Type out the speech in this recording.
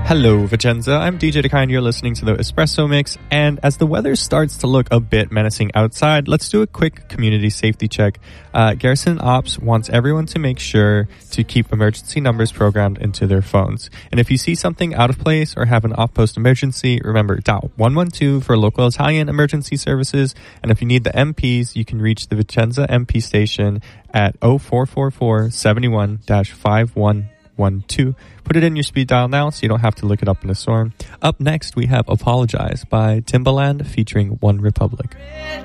Hello, Vicenza. I'm DJ Dekai and you're listening to the Espresso Mix. And as the weather starts to look a bit menacing outside, let's do a quick community safety check. Garrison Ops wants everyone to make sure to keep emergency numbers programmed into their phones. And if you see something out of place or have an off-post emergency, remember, dial 112 for local Italian emergency services. And if you need the MPs, you can reach the Vicenza MP station at 0444 71-5112. Put it in your speed dial now so you don't have to look it up in a storm. Up next, we have Apologize by Timbaland featuring One Republic.